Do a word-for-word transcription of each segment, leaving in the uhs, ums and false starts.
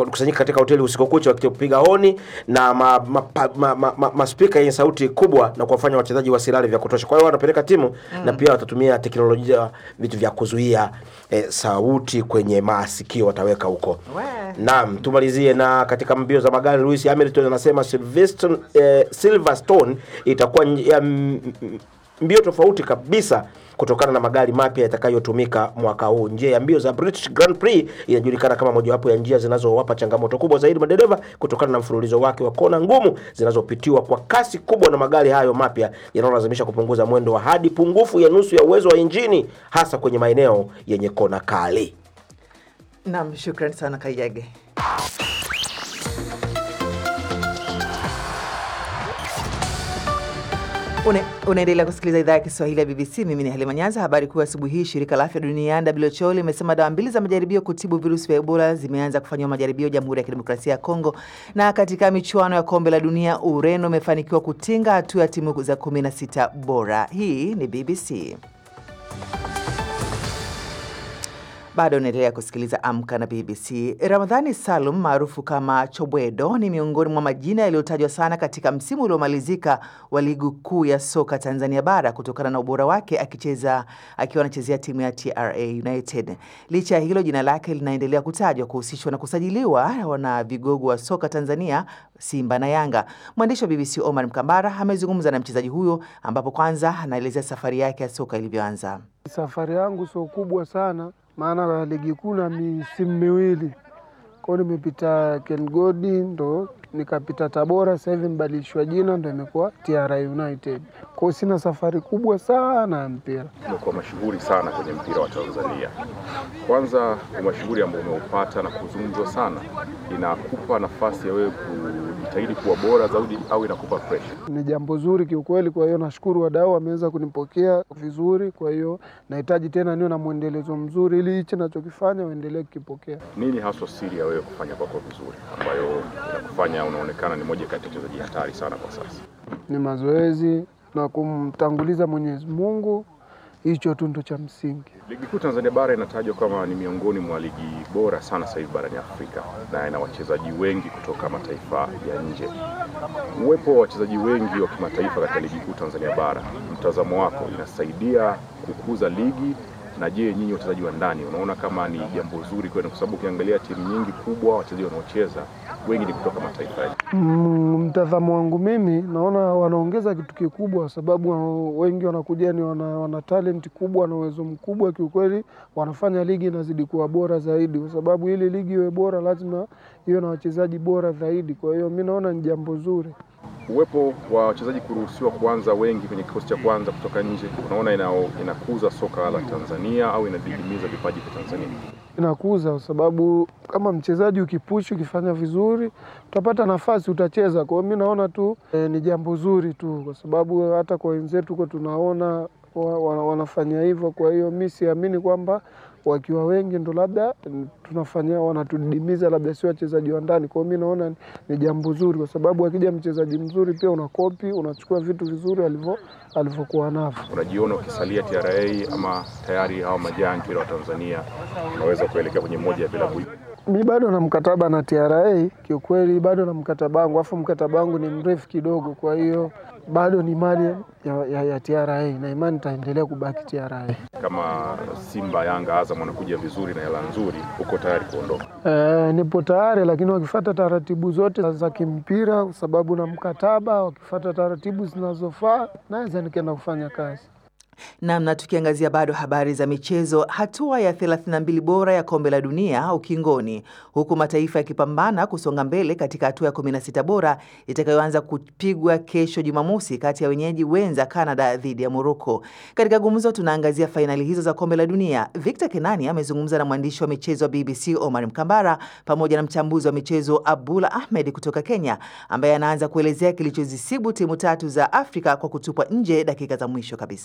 walikusanyika katika hoteli usiku kucha wakipiga honi na ma, ma, ma, ma, ma, ma speaker yenye sauti kubwa na kuwafanya wachezaji wasilale vya kutosha. Kwa hiyo wanapeleka timu mm. na pia watatumia teknolojia vitu vya kuzuia eh, sauti kwenye masikio wataweka huko. Naam, tumalizie na katika mbio za magari Lewis Hamilton anasema Silverstone eh, Silverstone itakuwa ya mbio tofauti kabisa kutokana na magari mapya yatakayotumika mwaka huu. Njia ya mbio za British Grand Prix inajulikana kama mojawapo ya njia zinazowapa changamoto kubwa zaidi madereva kutokana na mfululizo wake wa kona ngumu zinazopitiwa kwa kasi kubwa na magari hayo mapya yanayolazimisha kupunguza mwendo wa hadi pungufu ya nusu ya uwezo wa injini hasa kwenye maeneo yenye kona kali. Naam, shukrani sana Kayage. Une, unaendelea kusikiliza idhaa ya Kiswahili ya B B C. Mimi ni Halima Nyanza. Habari kuu asubuhi hii, shirika la afya duniani W H O limesema dawa mbili za majaribio kutibu virusi vya Ebola zimeanza kufanywa majaribio Jamhuri ya Kidemokrasia ya Kongo. Na katika michuano ya kombe la dunia, Ureno imefanikiwa kutinga hatua ya timu za kumi na sita bora. Hii ni B B C. Bado unaendelea kusikiliza Amka na B B C. Ramadhani Salum maarufu kama Chobwedo ni miongoni mwa majina yaliyotajwa sana katika msimu uliomalizika wa ligi kuu ya soka Tanzania bara kutokana na ubora wake akicheza akiwa anachezea timu ya T R A United. Licha ya hilo, jina lake linaendelea kutajwa kuhusishwa na kusajiliwa na vigogo wa soka Tanzania Simba na Yanga. Mwandishi wa B B C Omar Mkambara amezungumza na mchezaji huyo ambapo kwanza anaelezea safari yake ya soka ilivyoanza. Safari yangu sio kubwa sana, maana ligi kuu na misimu miwili. Kwa hiyo nimepita Ken Godi, ndo nikapita Tabora, sasa hivi mbadilishwa jina ndo imekuwa T R A United. Kwa hiyo sina safari kubwa sana ya mpira. Umekuwa mashuhuri sana kwenye mpira wa Tanzania. Kwanza mashuhuri ambao umeupata na kuzungumzwa sana, inakupa nafasi ya wewe kujitahidi kuwa bora zaidi au inakupa pressure? Ni jambo zuri kiukweli, kwa hiyo nashukuru wadau wameweza kunipokea vizuri, kwa hiyo nahitaji tena niwe na muendelezo mzuri ili hichi ninachokifanya waendelee kukipokea. Nini hasa siri ya wewe kufanya kwako vizuri ambayo inakufanya unaonekana ni moja kati ya wachezaji hatari sana kwa sasa? Ni mazoezi na kumtanguliza Mwenyezi Mungu, hicho tu ndo cha msingi. Ligi kuu Tanzania bara inatajwa kama ni miongoni mwa ligi bora sana sasa hivi barani Afrika na ina wachezaji wengi kutoka mataifa ya nje. Uwepo wa wachezaji wengi wa kimataifa katika ligi kuu Tanzania bara, mtazamo wako inasaidia kukuza ligi? Na je, nyinyi wachezaji wa ndani unaona kama ni jambo zuri kwenu, kwa sababu ukiangalia timu nyingi kubwa wachezaji wanaocheza wengi ni kutoka mataifa ya mm, mtazamo wangu mimi naona wanaongeza kitu kikubwa, sababu wengi wanakuja ni wana, wana talent kubwa na uwezo mkubwa kiukweli, wanafanya ligi inazidi kuwa bora zaidi, kwa sababu ili ligi iwe bora lazima iwe na wachezaji bora zaidi. Kwa hiyo mimi naona ni jambo zuri. Uwepo wa wachezaji kuruhusiwa kuanza wengi kwenye kikosi cha kwanza kutoka nje, unaona ina, inakuza soka la Tanzania au inadidimiza vipaji vya Tanzania? Inakuza, kwa sababu kama mchezaji ukipush ukifanya vizuri utapata nafasi utacheza. Kwa hiyo mimi naona tu e, ni jambo zuri tu, kwa sababu hata kwa wenzetu kwa tunaona wa, wa, wanafanya hivyo. Kwa hiyo mimi siamini kwamba wakiwa wengi ndo labda tunafanya wanatudimiza, labda si wachezaji wa ndani. Kwa hiyo mimi naona ni jambo zuri, kwa sababu akija mchezaji mzuri pia unakopi, unachukua vitu vizuri alivyo alivyokuwa navyo. Unajiona ukisalia T R A ama tayari hao majani wa Tanzania unaweza kuelekea kwenye moja ya vilabu hivi? Mimi bado na mkataba na T R A, kiukweli bado na mkataba wangu, afu mkataba wangu ni mrefu kidogo, kwa hiyo bado ni mali ya, ya, ya T R A na imani taendelea kubaki T R A. Kama Simba, Yanga, Azam wanakuja vizuri na hela nzuri, uko tayari kuondoka? Eh, nipo tayari, lakini wakifuata taratibu zote za kimpira, kwa sababu na mkataba, wakifuata taratibu zinazofaa naweza nikaenda kufanya kazi. Namna tukiangazia bado habari za michezo, hatua ya thelathini na mbili bora ya kombe la dunia ukingoni, huku mataifa yakipambana kusonga mbele katika hatua ya kumi na sita bora itakayoanza kupigwa kesho Jumamosi kati ya wenyeji wenza Canada dhidi ya Morocco. Katika gumzo tunaangazia fainali hizo za kombe la dunia. Victor Kenani amezungumza na mwandishi wa michezo wa B B C Omar Mkambara pamoja na mchambuzi wa michezo Abdullah Ahmed kutoka Kenya, ambaye anaanza kuelezea kilichozisibu timu tatu za Afrika kwa kutupwa nje dakika za mwisho kabisa.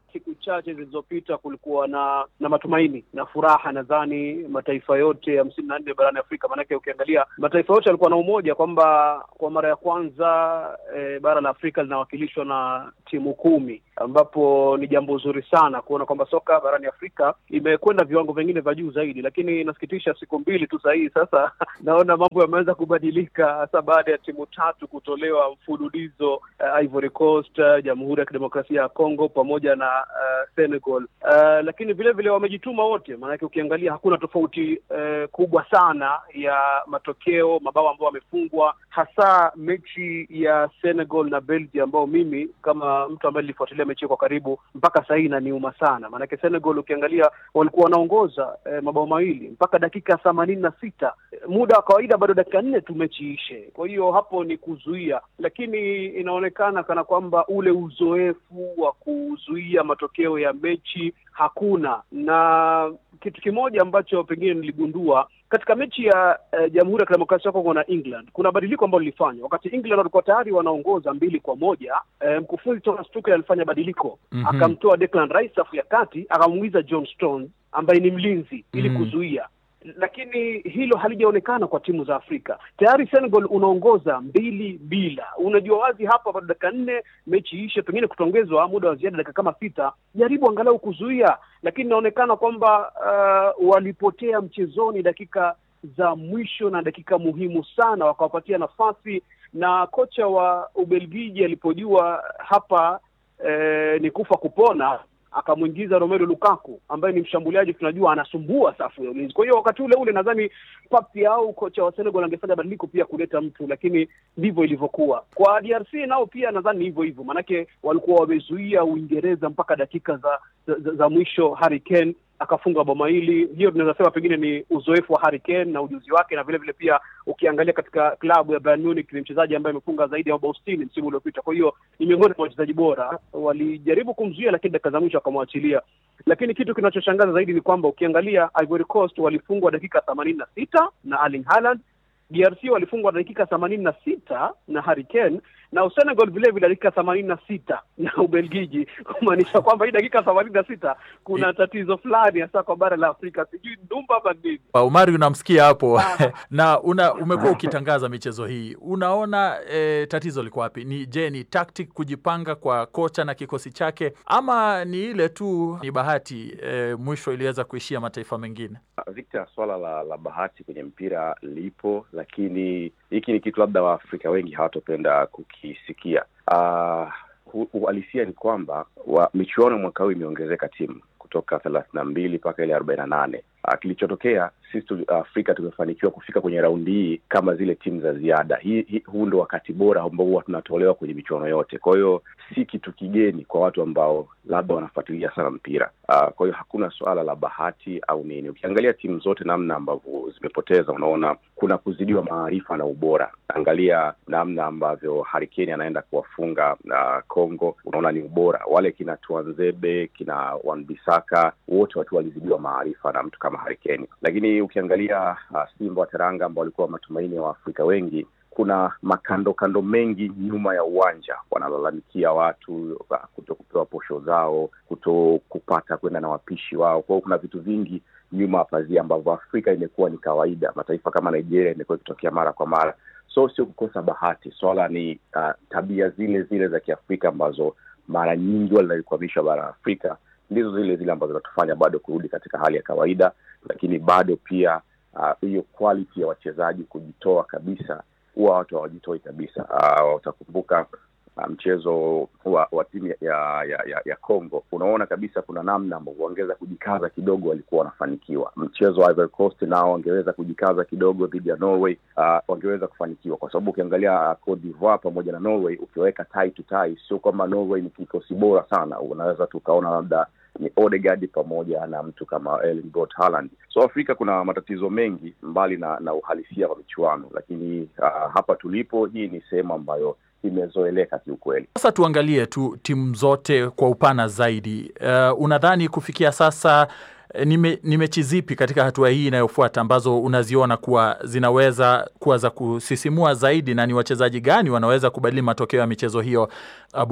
siku chache zilizopita kulikuwa na na matumaini na furaha, nadhani mataifa yote hamsini na nne barani Afrika. Maanake ukiangalia mataifa yote yalikuwa na umoja kwamba kwa mara ya kwanza e, bara la Afrika linawakilishwa na timu kumi, ambapo ni jambo zuri sana kuona kwamba soka barani Afrika imekwenda viwango vingine vya juu zaidi. Lakini inasikitisha, siku mbili tu sahihi sasa naona mambo yameanza kubadilika, hasa baada ya timu tatu kutolewa mfululizo, uh, Ivory Coast, uh, Jamhuri ya Kidemokrasia ya Kongo pamoja na uh, Senegal. Uh, lakini vile vile wamejituma wote, maanake ukiangalia hakuna tofauti uh, kubwa sana ya matokeo, mabao ambao wamefungwa, hasa mechi ya Senegal na Belgium ambao mimi kama mtu ambaye nilifuatilia mechi kwa karibu mpaka sasa inaniuma sana. Maanake Senegal ukiangalia walikuwa wanaongoza eh, mabao mawili mpaka dakika themanini na sita. Muda wa kawaida bado dakika nne tu mechi ishe. Kwa hiyo hapo ni kuzuia, lakini inaonekana kana kwamba ule uzoefu wa kuzuia matokeo ya mechi hakuna. Na kitu kimoja ambacho pengine niligundua katika mechi ya uh, Jamhuri ya Kidemokrasia ya Kongo na England, kuna badiliko ambalo lilifanywa. Wakati England walikuwa tayari wanaongoza mbili kwa moja, uh, mkufunzi Thomas Tuchel alifanya badiliko. Mm-hmm. Akamtoa Declan Rice safu ya kati, akamuingiza John Stones ambaye ni mlinzi ili mm-hmm. kuzuia. Lakini hilo halijaonekana kwa timu za Afrika. Tayari Senegal unaongoza mbili bila. Unajua wazi hapa baada dakika nne mechi ishe, pengine kutongezwa muda wa ziada dakika kama sita, jaribu angalau kuzuia. Lakini inaonekana kwamba uh, walipotea mchezoni dakika za mwisho na dakika muhimu sana, wakawapatia nafasi. Na kocha wa Ubelgiji alipojua hapa eh, ni kufa kupona, akamuingiza Romelu Lukaku ambaye ni mshambuliaji tunajua anasumbua safu ya ulinzi. Kwa hiyo wakati ule ule nadhani Papi au kocha wa Senegal angefanya badiliko pia kuleta mtu, lakini ndivyo ilivyokuwa. Kwa D R C nao pia nadhani hivyo hivyo, manake walikuwa wamezuia Uingereza mpaka dakika za za, za, za mwisho. Harry Kane akafunga boma hili. Hiyo tunaweza sema pengine ni uzoefu wa Harry Kane na ujuzi wake, na vile vile pia ukiangalia katika klabu ya Bayern Munich ni mchezaji ambaye amefunga zaidi ya mabao sitini msimu uliopita. Kwa hiyo ni miongoni mwa wachezaji bora. Walijaribu kumzuia lakini dakika za mwisho akamwachilia. Lakini kitu kinachoshangaza zaidi ni kwamba ukiangalia Ivory Coast walifungwa dakika themanini na sita na Erling Haaland, D R C walifungwa dakika themanini na sita na Harry Kane, na Senegal vile vile dakika themanini na sita na Ubelgiji. Kumaanisha kwamba hii dakika themanini na sita kuna tatizo fulani hasa kwa bara la Afrika, sijui ndumba hapa nini. Umari unamsikia hapo na una umekuwa ukitangaza michezo hii. Unaona e, tatizo liko wapi? Ni je, ni tactic kujipanga kwa kocha na kikosi chake, ama ni ile tu ni bahati e, mwisho iliweza kuishia mataifa mengine? Victor, swala la, la bahati kwenye mpira lipo, lakini hiki ni kitu labda Waafrika wengi hawatopenda kukisikia. Uh, uhalisia ni kwamba wa michuano mwaka huu imeongezeka timu kutoka thelathini na mbili mpaka ile arobaini na nane. Uh, kilichotokea sisi uh, Afrika tumefanikiwa kufika kwenye raundi hii kama zile timu za ziada. Hii, hii huu ndio wakati bora ambao huwa tunatolewa kwenye michuano yote. Kwa hiyo si kitu kigeni kwa watu ambao labda wanafuatilia sana mpira. Uh, kwa hiyo hakuna swala la bahati au nini. Ukiangalia timu zote namna ambavyo zimepoteza, unaona kuna kuzidiwa maarifa na ubora. Angalia namna ambavyo Harry Kane anaenda kuwafunga uh, Kongo, unaona ni ubora. Wale kina Tuanzebe, kina Wan-Bissaka, wote watu walizidiwa maarifa na mtu kama Harry Kane. Lakini ukiangalia uh, Simba wa Teranga ambao walikuwa matumaini ya Waafrika wengi, kuna makando kando mengi nyuma ya uwanja. Wanalalamikia watu uh, kuto kupewa posho zao, kuto kupata kwenda na wapishi wao. Kwa hiyo kuna vitu vingi nyuma ya pazia ambavyo Afrika imekuwa ni kawaida. Mataifa kama Nigeria imekuwa ikitokea mara kwa mara. So sio kukosa bahati, swala ni uh, tabia zile zile za Kiafrika ambazo mara nyingi walikwamisha bara Afrika. Ndizo zile zile ambazo zinatufanya bado kurudi katika hali ya kawaida, lakini bado pia hiyo uh, quality ya wachezaji kujitoa kabisa, huwa watu hawajitoi kabisa. Uh, utakumbuka uh, mchezo wa, wa timu ya, ya, ya, ya Kongo, unaona kabisa kuna namna ambavyo wangeweza kujikaza kidogo walikuwa wanafanikiwa. Mchezo wa Ivory Coast nao wangeweza kujikaza kidogo dhidi ya Norway, uh, wangeweza kufanikiwa, kwa sababu ukiangalia uh, Cote d'Ivoire pamoja na Norway, ukiweka tie to tie, sio kama Norway ni kikosi bora sana. Unaweza tukaona labda ni Odegaard pamoja na mtu kama Erling Brot Haaland. So Afrika kuna matatizo mengi mbali na, na uhalisia wa michuano, lakini uh, hapa tulipo hii ni sehemu ambayo imezoeleka kiukweli. Sasa tuangalie tu timu zote kwa upana zaidi. Uh, unadhani kufikia sasa ni me, mechi zipi katika hatua hii inayofuata ambazo unaziona kuwa zinaweza kuwa za kusisimua zaidi, na ni wachezaji gani wanaweza kubadili matokeo ya michezo hiyo, Abula?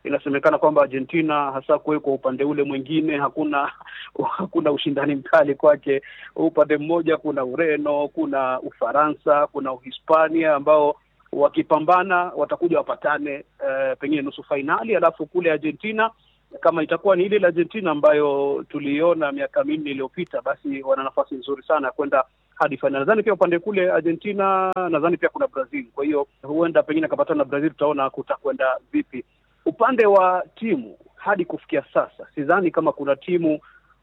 inasemekana kwamba Argentina hasa kwa upande ule mwingine hakuna hakuna ushindani mkali kwake. Upande mmoja kuna Ureno, kuna Ufaransa, kuna Uhispania ambao wakipambana watakuja wapatane uh, pengine nusu finali. Alafu kule Argentina, kama itakuwa ni ile la Argentina ambayo tuliona miaka minne iliyopita, basi wana nafasi nzuri sana kwenda hadi finali. Nadhani pia upande kule Argentina, nadhani pia kuna Brazil. Kwa hiyo huenda pengine kapatana na Brazil, tutaona kutakwenda vipi. Upande wa timu hadi kufikia sasa, sidhani kama kuna timu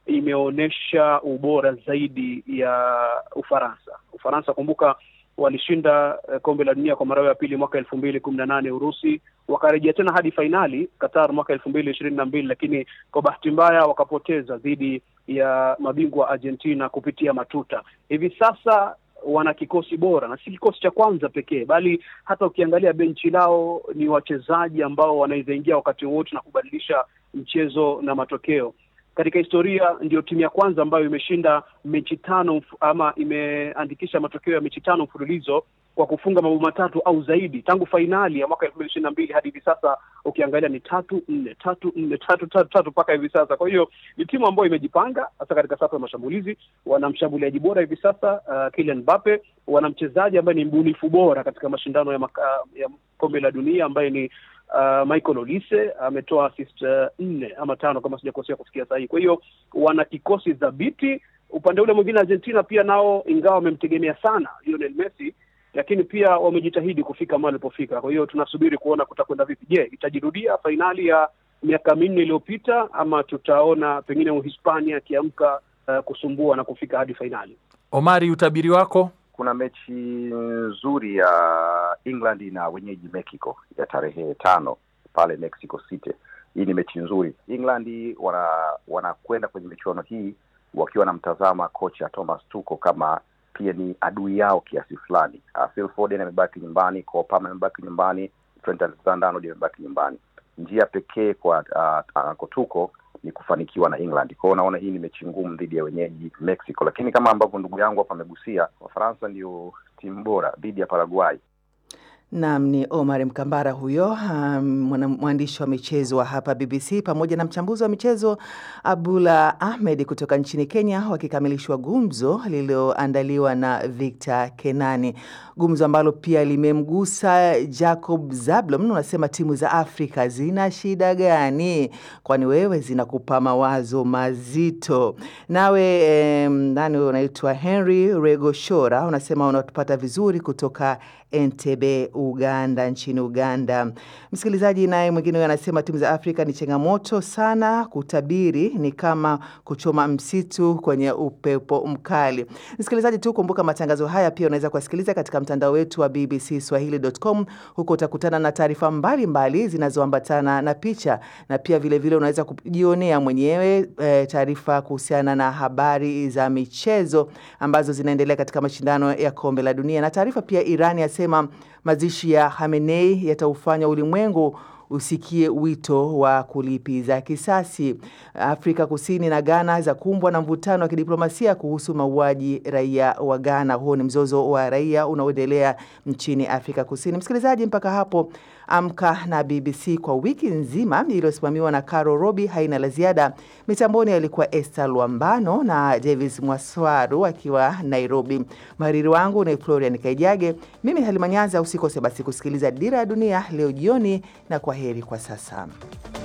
imeonesha ubora zaidi ya Ufaransa. Ufaransa, kumbuka, walishinda uh, kombe la dunia kwa mara ya pili mwaka elfu mbili kumi na nane Urusi, wakarejea tena hadi finali Qatar mwaka elfu mbili ishirini na mbili, lakini kwa bahati mbaya wakapoteza dhidi ya mabingwa Argentina kupitia matuta. Hivi sasa wana kikosi bora, na si kikosi cha kwanza pekee, bali hata ukiangalia benchi lao ni wachezaji ambao wanaweza ingia wakati wote na kubadilisha mchezo na matokeo. Katika historia ndio timu ya kwanza ambayo imeshinda mechi tano ama imeandikisha matokeo ya mechi tano mfululizo kwa kufunga mabao matatu au zaidi tangu fainali ya mwaka elfu mbili ishirini na mbili hadi hivi sasa. Ukiangalia ni tatu nne tatu nne tatu tatu tatu mpaka hivi sasa. Kwa hiyo ni timu ambayo imejipanga hasa katika safu ya mashambulizi. Wana mshambuliaji bora hivi sasa, uh, Kylian Mbappe. Wana mchezaji ambaye ni mbunifu bora katika mashindano ya, maka, ya kombe la dunia ambaye ni Uh, Michael Olise ametoa assist nne uh, ama tano kama sijakosea kusikia sahihi. Kwa hiyo wana kikosi dhabiti. Upande ule mwingine Argentina pia nao, ingawa wamemtegemea sana Lionel Messi, lakini pia wamejitahidi kufika mahali walipofika. Kwa hiyo tunasubiri kuona kutakwenda vipi. Je, itajirudia finali ya miaka minne iliyopita ama tutaona pengine Uhispania akiamka uh, kusumbua na kufika hadi finali? Omari, utabiri wako? Kuna mechi nzuri ya England na wenyeji Mexico ya tarehe tano pale Mexico City. Hii ni mechi nzuri. England wana wanakwenda kwenye michuano hii wakiwa na mtazama kocha Thomas Tuchel kama pia ni adui yao kiasi fulani. Uh, Phil Foden amebaki nyumbani, Cole Palmer amebaki nyumbani, Trent Alexander-Arnold amebaki nyumbani. Njia pekee kwa uh, uh, Tuchel ni kufanikiwa na England. Kwa hiyo naona hii ni mechi ngumu dhidi ya wenyeji Mexico, lakini kama ambavyo ndugu yangu hapa amegusia, Wafaransa ndio timu bora dhidi ya Paraguay. Naam, ni Omar Mkambara huyo, um, mwandishi wa michezo wa hapa B B C, pamoja na mchambuzi wa michezo Abdullah Ahmed kutoka nchini Kenya, wakikamilishwa gumzo lililoandaliwa na Victor Kenani. Gumzo ambalo pia limemgusa Jacob Zablon. Unasema timu za Afrika zina shida gani? Kwani wewe zinakupa mawazo mazito. Nawe eh, nani unaitwa Henry Regoshora, unasema unatupata vizuri kutoka Entebbe, Uganda, nchini Uganda. Msikilizaji naye mwingine anasema timu za Afrika ni changamoto sana, kutabiri ni kama kuchoma msitu kwenye upepo mkali. Msikilizaji tu kumbuka matangazo haya pia unaweza kusikiliza katika mtandao wetu wa b b c swahili dot com. Huko utakutana na taarifa mbalimbali zinazoambatana na picha, na pia vile vile unaweza kujionea mwenyewe e, taarifa kuhusiana na habari za michezo ambazo zinaendelea katika mashindano ya kombe la dunia. Na taarifa pia Irani yasema mazishi ya Khamenei yataufanya ulimwengu usikie wito wa kulipiza kisasi. Afrika Kusini na Ghana za kumbwa na mvutano wa kidiplomasia kuhusu mauaji raia wa Ghana. Huo ni mzozo wa raia unaoendelea nchini Afrika Kusini. Msikilizaji, mpaka hapo Amka na B B C kwa wiki nzima iliyosimamiwa na Caro Robi haina la ziada. Mitamboni alikuwa Esther Luambano na Davis Mwaswaru akiwa Nairobi. Mariri wangu ni Florian Kaijage. Mimi Halima Nyanza. Usikose basi kusikiliza Dira ya Dunia leo jioni, na kwa heri kwa sasa.